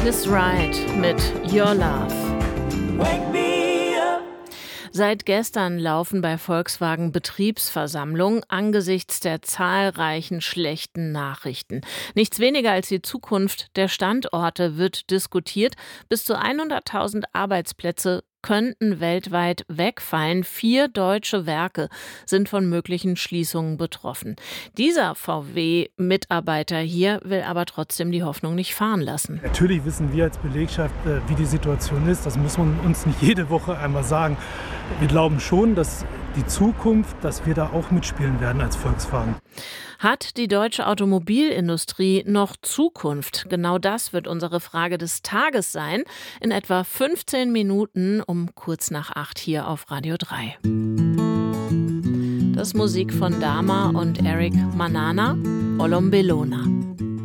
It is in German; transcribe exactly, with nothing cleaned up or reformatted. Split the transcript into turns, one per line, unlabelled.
Curtis Wright mit Your Love.
Wake me up.
Seit gestern laufen bei Volkswagen Betriebsversammlungen angesichts der zahlreichen schlechten Nachrichten. Nichts weniger als die Zukunft der Standorte wird diskutiert. Bis zu hunderttausend Arbeitsplätze könnten weltweit wegfallen. Vier deutsche Werke sind von möglichen Schließungen betroffen. Dieser V W-Mitarbeiter hier will aber trotzdem die Hoffnung nicht fahren lassen.
Natürlich wissen wir als Belegschaft, wie die Situation ist. Das muss man uns nicht jede Woche einmal sagen. Wir glauben schon, dass die Zukunft, dass wir da auch mitspielen werden als Volkswagen.
Hat die deutsche Automobilindustrie noch Zukunft? Genau das wird unsere Frage des Tages sein. In etwa fünfzehn Minuten um kurz nach acht hier auf Radio drei. Das ist Musik von Dama und Eric Manana, Olombelona.